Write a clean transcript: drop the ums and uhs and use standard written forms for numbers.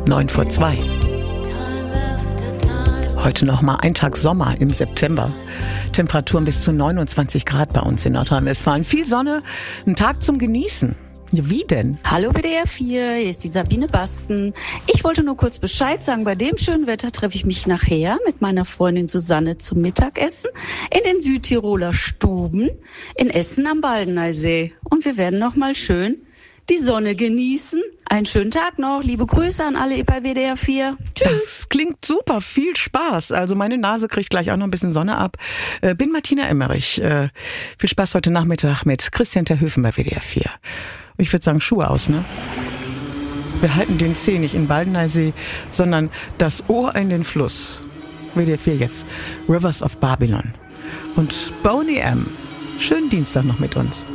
9:02. Heute noch mal ein Tag Sommer im September. Temperaturen bis zu 29 Grad bei uns in Nordrhein-Westfalen. Viel Sonne, ein Tag zum Genießen. Ja, wie denn? Hallo WDR 4, hier ist die Sabine Basten. Ich wollte nur kurz Bescheid sagen, bei dem schönen Wetter treffe ich mich nachher mit meiner Freundin Susanne zum Mittagessen in den Südtiroler Stuben in Essen am Baldeneysee. Und wir werden noch mal schön die Sonne genießen. Einen schönen Tag noch. Liebe Grüße an alle bei WDR 4. Tschüss. Das klingt super. Viel Spaß. Also meine Nase kriegt gleich auch noch ein bisschen Sonne ab. Bin Martina Emmerich. Viel Spaß heute Nachmittag mit Christian Terhöfen bei WDR 4. Ich würde sagen, Schuhe aus, ne? Wir halten den Zeh nicht in Baldeneysee, sondern das Ohr in den Fluss. WDR 4 jetzt. Rivers of Babylon. Und Boney M. Schönen Dienstag noch mit uns.